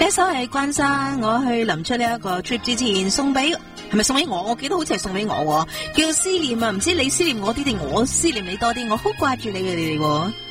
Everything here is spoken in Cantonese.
呢首係關生，我去臨出呢一個 trip 之前送俾，係咪送俾我？我記得好似係送俾我，叫思念啊！唔知你思念我啲定我思念你多啲？我好掛住你哋喎。